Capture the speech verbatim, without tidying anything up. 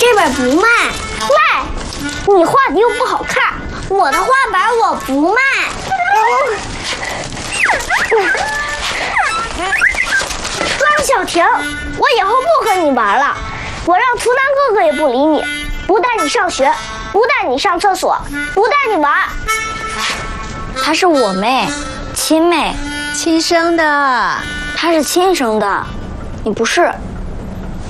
这本不卖，卖！你画的又不好看，我的画板我不卖。汪小婷，我以后不和你玩了，我让图南哥哥也不理你，不带你上学，不带你上厕所，不带你玩。她是我妹，亲妹， 亲生的。 她是亲生的，你不是。